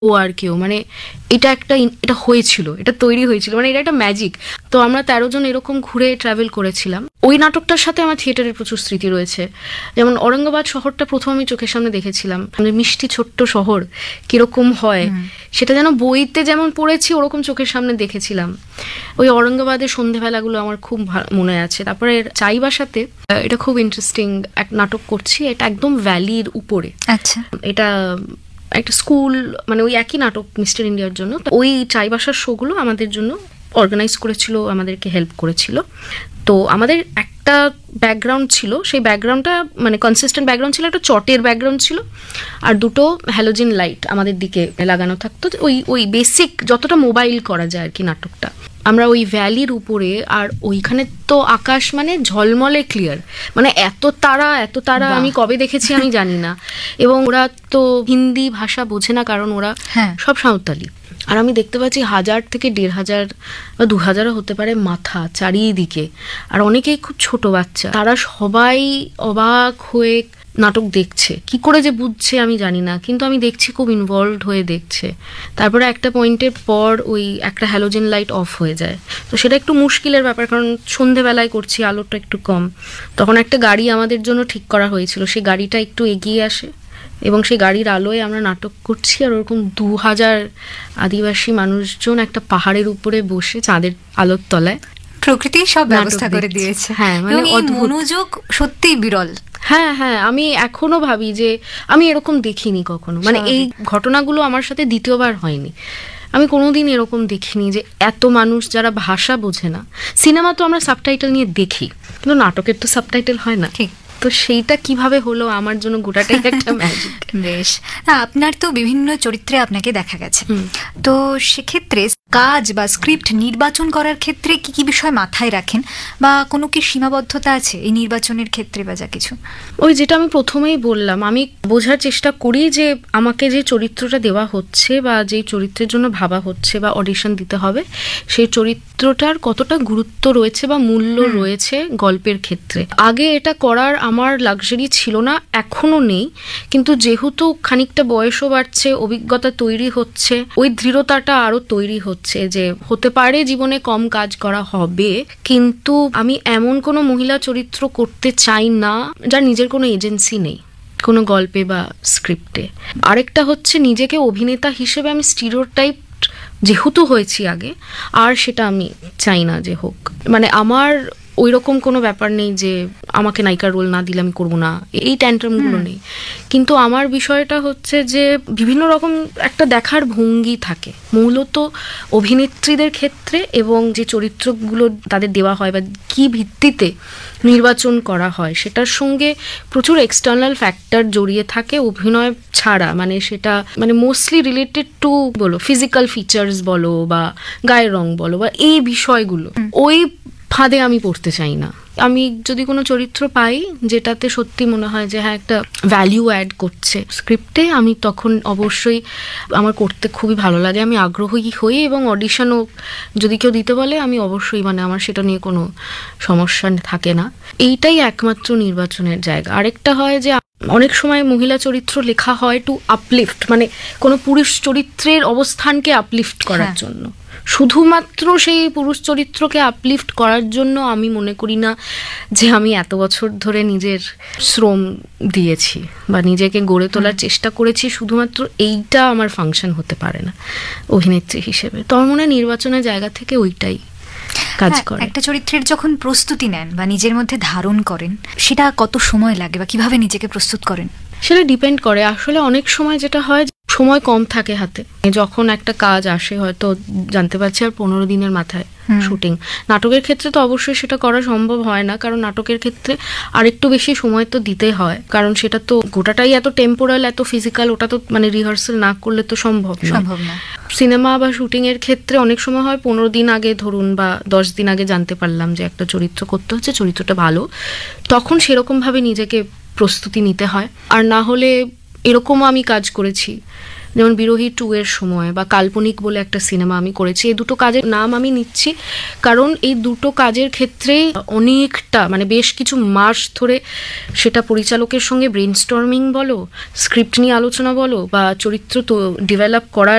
ও আর কেউ, মানে এটা হয়েছিল, এটা তৈরি হয়েছিল, মানে এটা একটা ম্যাজিক। তো আমরা 13 জন এরকম ঘুরে ট্রাভেল করেছিলাম। ওই নাটকটার সাথে আমার থিয়েটারের প্রচুর স্মৃতি রয়েছে। যেমন ঔরঙ্গাবাদ শহরটা প্রথম আমি চোখের সামনে দেখেছিলাম, মিষ্টি ছোট্ট শহর কিরকম হয় সেটা যেন বইতে যেমন পড়েছি ওরকম চোখের সামনে দেখেছিলাম। ওই ঔরঙ্গাবাদের সন্ধেবেলাগুলো আমার খুব মনে আছে। তারপরে চাইবাসাতে এটা খুব ইন্টারেস্টিং এক নাটক করছি, এটা একদম ভ্যালির উপরে। আচ্ছা, এটা একটা স্কুল, মানে ওই একই নাটক মিস্টার ইন্ডিয়ার জন্য ওই চাইবাসার শোগুলো আমাদের জন্য অর্গানাইজ করেছিল, আমাদেরকে হেল্প করেছিল। তো আমাদের একটা ব্যাকগ্রাউন্ড ছিল, সেই ব্যাকগ্রাউন্ডটা মানে কনসিস্টেন্ট ব্যাকগ্রাউন্ড ছিল, একটা চটের ব্যাকগ্রাউন্ড ছিল, আর দুটো হ্যালোজেন লাইট আমাদের দিকে লাগানো থাকতো। ওই বেসিক যতটা মোবাইল করা যায় আর কি নাটকটা। আমরা ওই ভ্যালির উপরে, আর ওইখানে তো আকাশ মানে ঝলমলে ক্লিয়ার, মানে এত তারা আমি কবে দেখেছি আমি জানি না। এবং ওরা তো হিন্দি ভাষা বোঝে না, কারণ ওরা সব সাঁওতালি। আর আমি দেখতে পাচ্ছি 1000 থেকে 1500 বা 2000 হতে পারে মাথা চারিদিকে, আর অনেকেই খুব ছোট বাচ্চা, তারা সবাই অবাক হয়ে নাটক দেখছে। কি করে যে বুঝছে আমি জানি না, কিন্তু আমি দেখছি খুব ইনভলভড হয়ে দেখছে। তারপরে একটা পয়েন্টের পর ওই একটা হ্যালোজেন লাইট অফ হয়ে যায়, তো সেটা একটু মুশকিলের ব্যাপার, কারণ সন্ধেবেলায় করছি, আলোটা একটু কম। তখন একটা গাড়ি আমাদের জন্য ঠিক করা হয়েছিল, সেই গাড়িটা একটু এগিয়ে আসে এবং সেই গাড়ির আলোয় আমরা নাটক করছি। আর ওরকম 2000 আদিবাসী মানুষজন একটা পাহাড়ের উপরে বসে চাঁদের আলোর তলায়, প্রকৃতি সব ব্যবস্থা করে দিয়েছে। হ্যাঁ, মানে মনোযোগ সত্যিই বিরল। হ্যাঁ, আমি এখনো ভাবি যে আমি এরকম দেখিনি কখনো, মানে এই ঘটনাগুলো আমার সাথে দ্বিতীয়বার হয়নি। আমি কোনোদিন এরকম দেখিনি যে এত মানুষ যারা ভাষা বোঝে না। সিনেমা তো আমরা সাবটাইটেল নিয়ে দেখি, কিন্তু নাটকের তো সাবটাইটেল হয় না। ঠিক, তো সেইটা কিভাবে হলো আমার জন্য গোটাটাই একটা ম্যাজিক। বেশ, আপনার তো বিভিন্ন চরিত্রে আপনাকে দেখা গেছে, তো সেক্ষেত্রে কাজ বা স্ক্রিপ্ট নির্বাচন করার ক্ষেত্রে কি কি বিষয় মাথায় রাখেন, বা কোনো কি সীমাবদ্ধতা আছে এই নির্বাচনের ক্ষেত্রে বা যা কিছু? ওই যেটা আমি প্রথমেই বললাম, আমি বোঝার চেষ্টা করি যে আমাকে যে চরিত্রটা দেওয়া হচ্ছে বা যেই চরিত্রের জন্য ভাবা হচ্ছে বা অডিশন দিতে হবে, সেই চরিত্রটার কতটা গুরুত্ব রয়েছে বা মূল্য রয়েছে গল্পের ক্ষেত্রে। আগে এটা করার আমার লাক্সারি ছিল না, এখনো নেই, কিন্তু যেহেতু খানিকটা বয়সও বাড়ছে, অভিজ্ঞতা তৈরি হচ্ছে, ওই দৃঢ়তাটা আরো তৈরি হচ্ছে যে হতে পারে জীবনে কম কাজ করা হবে, কিন্তু আমি এমন কোনো মহিলা চরিত্র করতে চাই না যার নিজের কোনো এজেন্সি নেই কোনো গল্পে বা স্ক্রিপ্টে। আরেকটা হচ্ছে নিজেকে অভিনেতা হিসেবে আমি স্টিরিওটাইপ যেহেতু হয়েছি আগে, আর সেটা আমি চাই না যে হোক। মানে আমার ওই রকম কোনো ব্যাপার নেই যে আমাকে নায়িকার রোল না দিলে আমি করবো না, এই ট্যান্ট্রামগুলো নেই। কিন্তু আমার বিষয়টা হচ্ছে যে বিভিন্ন রকম একটা দেখার ভঙ্গি থাকে মূলত অভিনেত্রীদের ক্ষেত্রে, এবং যে চরিত্রগুলো তাদের দেওয়া হয় বা কি ভিত্তিতে নির্বাচন করা হয় সেটার সঙ্গে প্রচুর এক্সটার্নাল ফ্যাক্টর জড়িয়ে থাকে অভিনয় ছাড়া। মানে সেটা মানে মোস্টলি রিলেটেড টু বলো ফিজিক্যাল ফিচার্স বলো বা গায়ের রং বলো বা এই বিষয়গুলো, ওই ফাঁদে আমি পড়তে চাই না। আমি যদি কোনো চরিত্র পাই যেটাতে সত্যি মনে হয় যে হ্যাঁ একটা ভ্যালিউ অ্যাড করছে স্ক্রিপ্টে, আমি তখন অবশ্যই আমার করতে খুবই ভালো লাগে, আমি আগ্রহী হই, এবং অডিশনও যদি কেউ দিতে বলে আমি অবশ্যই, মানে আমার সেটা নিয়ে কোনো সমস্যা থাকে না। এইটাই একমাত্র নির্বাচনের জায়গা। আরেকটা হয় যে অনেক সময় মহিলা চরিত্র লেখা হয় টু আপলিফট, মানে কোনো পুরুষ চরিত্রের অবস্থানকে আপলিফট করার জন্য। শুধুমাত্র সেই পুরুষ চরিত্রকে আপলিফট করার জন্য আমি মনে করি না যে আমি এত বছর ধরে নিজের শ্রম দিয়েছি বা নিজেকে গড়ে তোলার চেষ্টা করেছি, শুধুমাত্র এইটা আমার ফাংশন হতে পারে না অভিনেত্রী হিসেবে। তো আমার মনে হয় নির্বাচনের জায়গা থেকে ওইটাই কাজ করে। একটা চরিত্রের যখন প্রস্তুতি নেন বা নিজের মধ্যে ধারণ করেন, সেটা কত সময় লাগে বা কিভাবে নিজেকে প্রস্তুত করেন? সেটা ডিপেন্ড করে। আসলে অনেক সময় যেটা হয়, সময় কম থাকে হাতে, যখন একটা কাজ আসে হয়তো জানতে পারছি আর 15 দিনের মাথায় শুটিং। নাটকের ক্ষেত্রে তো অবশ্যই সেটা করা সম্ভব হয় না, কারণ নাটকের ক্ষেত্রে আরেকটু বেশি সময় তো দিতে হয়, কারণ সেটা তো গোটাটাই এত টেম্পোরাল এত ফিজিক্যাল, ওটা তো মানে রিহার্সাল না করলে তো সম্ভব না। সিনেমা বা শুটিং এর ক্ষেত্রে অনেক সময় হয় 15 দিন আগে ধরুন বা 10 দিন আগে জানতে পারলাম যে একটা চরিত্র করতে হচ্ছে, চরিত্রটা ভালো, তখন সেরকম ভাবে নিজেকে প্রস্তুতি নিতে হয়। আর না হলে এরকমও আমি কাজ করেছি যেমন বিরোহী 2 এর সময় বা কাল্পনিক বলে একটা সিনেমা আমি করেছি। এই দুটো কাজের নাম আমি নিচ্ছি কারণ এই দুটো কাজের ক্ষেত্রে অনেকটা মানে বেশ কিছু মাস ধরে সেটা পরিচালকের সঙ্গে ব্রেনস্টর্মিং বলো, স্ক্রিপ্ট নিয়ে আলোচনা বলো বা চরিত্র তো ডেভেলপ করার